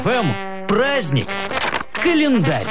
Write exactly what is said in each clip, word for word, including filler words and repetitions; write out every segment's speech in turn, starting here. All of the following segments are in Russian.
ФМ праздник. Календарь.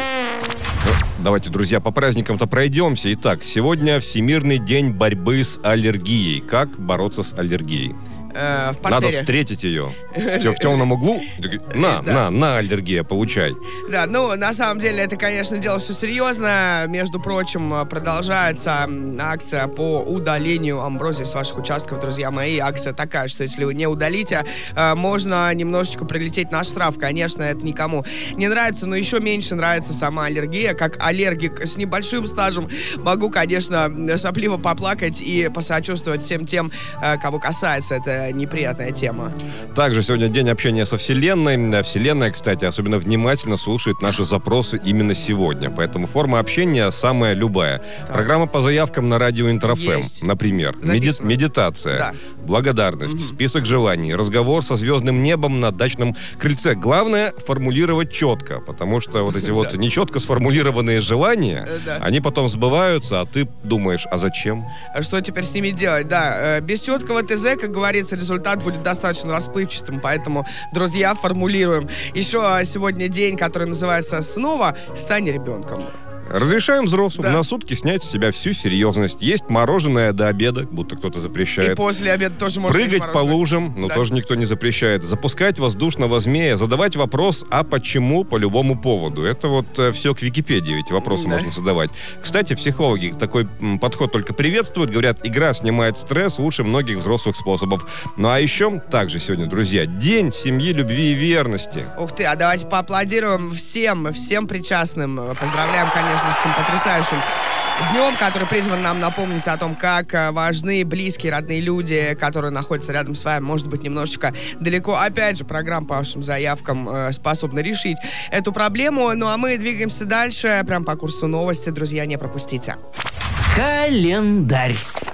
Давайте, друзья, по праздникам-то пройдемся. Итак, сегодня Всемирный день борьбы с аллергией. Как бороться с аллергией? Э, в Надо портере. встретить ее. Все в темном углу. На, на, на, аллергия, получай. Да, ну, на самом деле, это, конечно, дело все серьезно. Между прочим, продолжается акция по удалению амброзии с ваших участков, друзья мои. Акция такая, что если вы не удалите, можно немножечко прилететь на штраф. Конечно, это никому не нравится, но еще меньше нравится сама аллергия. Как аллергик с небольшим стажем могу, конечно, сопливо поплакать и посочувствовать всем тем, кого касается эта неприятная тема. Также сегодня день общения со Вселенной. Вселенная, кстати, особенно внимательно слушает наши запросы именно сегодня. Поэтому форма общения самая любая. Так. Программа по заявкам на радио Интер-ФМ. Например, меди- медитация, да. благодарность, угу. список желаний, разговор со звездным небом на дачном крыльце. Главное формулировать четко, потому что вот эти вот нечетко сформулированные желания, они потом сбываются, а ты думаешь, а зачем? Что теперь с ними делать? Да, без четкого ТЗ, как говорится, результат будет достаточно расплывчатым, поэтому, друзья, формулируем. Еще сегодня день, который называется «Снова стань ребенком». Разрешаем взрослым да. на сутки снять с себя всю серьезность. Есть мороженое до обеда, будто кто-то запрещает. И после обеда тоже можно Прыгать по лужам, но да. тоже никто не запрещает. Запускать воздушного змея, задавать вопрос, а почему по любому поводу. Это вот э, все к Википедии, ведь вопросы да. можно задавать. Кстати, психологи такой м, подход только приветствуют. Говорят, игра снимает стресс лучше многих взрослых способов. Ну а еще также сегодня, друзья, день семьи, любви и верности. Ух ты, а давайте поаплодируем всем, всем причастным. Поздравляем, конечно, с этим потрясающим днем, который призван нам напомнить о том, как важны близкие, родные люди, которые находятся рядом с вами, может быть, немножечко далеко. Опять же, программа по вашим заявкам э, способна решить эту проблему. Ну, а мы двигаемся дальше, прям по курсу новости. Друзья, не пропустите. Календарь.